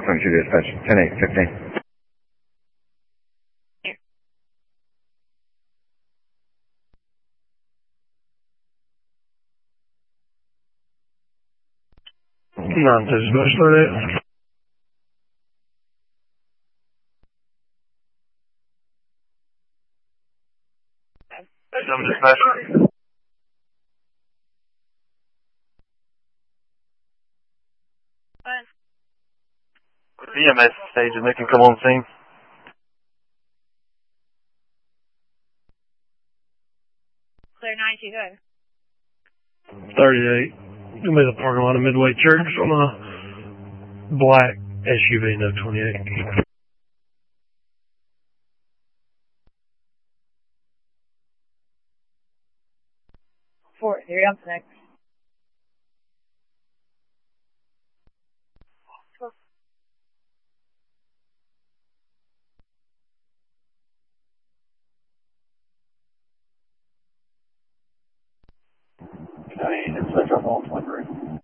22 dispatch, 10-8, 15. Non-dispatch 38. Dispatch. EMS stage and they can come on scene. Clear 92, go ahead. 38. You made the parking lot of Midway Church on a black SUV, no 28. Fort, you're up next. It's Central 123.